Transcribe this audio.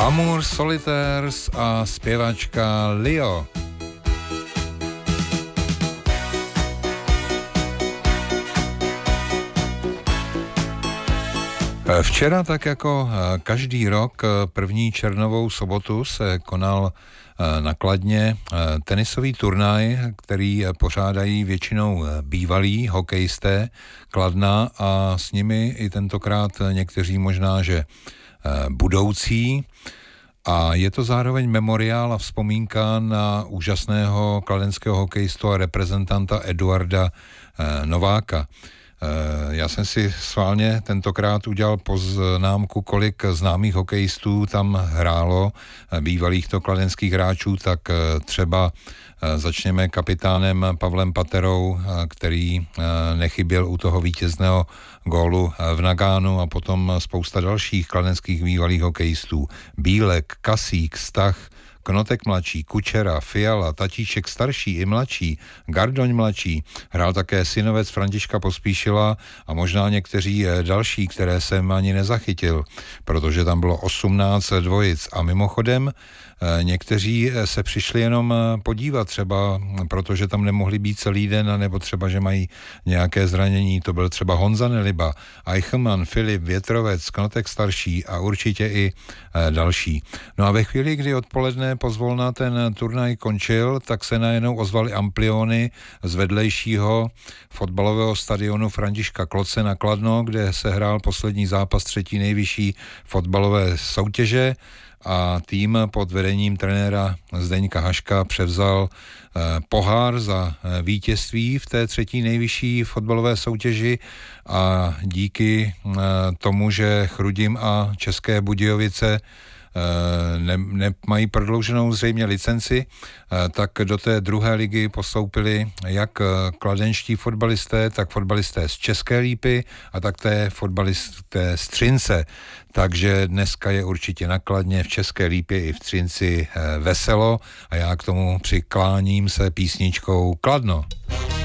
Amour Solitaires a zpěvačka Lio. Včera, tak jako každý rok, první červnovou sobotu se konal na Kladně tenisový turnaj, který pořádají většinou bývalí hokejisté Kladna a s nimi i tentokrát někteří možná, že budoucí. A je to zároveň memoriál a vzpomínka na úžasného kladenského hokejistu a reprezentanta Eduarda Nováka. Já jsem si schválně tentokrát udělal poznámku, kolik známých hokejistů tam hrálo, bývalých to kladenských hráčů, tak třeba začněme kapitánem Pavlem Paterou, který nechyběl u toho vítězného gólu v Nagánu, a potom spousta dalších kladenských bývalých hokejistů. Bílek, Kasík, Stach, Knotek mladší, Kučera, Fiala, Tatíček starší i mladší, Gardoň mladší, hrál také synovec Františka Pospíšila a možná někteří další, které jsem ani nezachytil, protože tam bylo 18 dvojic. A mimochodem někteří se přišli jenom podívat, třeba protože tam nemohli být celý den, nebo třeba, že mají nějaké zranění. To byl třeba Honza Neliba, Eichelmann, Filip, Větrovec, Knotek starší a určitě i další. No a ve chvíli, kdy odpoledne pozvolna ten turnaj končil, tak se najednou ozvaly ampliony z vedlejšího fotbalového stadionu Františka Kloce na Kladno, kde se hrál poslední zápas třetí nejvyšší fotbalové soutěže, a tým pod vedením trenéra Zdeňka Haška převzal pohár za vítězství v té třetí nejvyšší fotbalové soutěži, a díky tomu, že Chrudim a České Budějovice nemají prodlouženou zřejmě licenci, tak do té druhé ligy postoupili jak kladenští fotbalisté, tak fotbalisté z České Lípy a tak té fotbalisté z Třince. Takže dneska je určitě na Kladně, v České Lípě i v Třinci veselo a já k tomu přikláním se písničkou Kladno.